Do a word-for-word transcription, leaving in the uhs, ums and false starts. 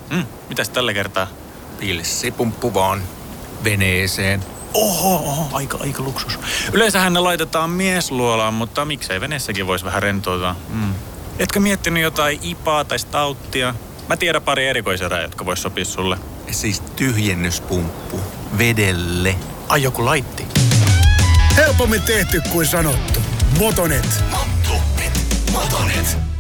Mm, mitäs tällä kertaa? Pilssipumppu vaan veneeseen. Oho, oho, aika, aika luksus. Yleensähän ne laitetaan miesluolaan, mutta miksei veneessäkin voisi vähän rentoutua. Mm. Etkö miettinyt jotain ipaa tai stauttia? Mä tiedän pari erikoiserää, jotka vois sopia sulle. Siis tyhjennyspumppu vedelle. Ai joku laitti. Helpommin tehty kuin sanottu. Motonet. Motonet. Motonet.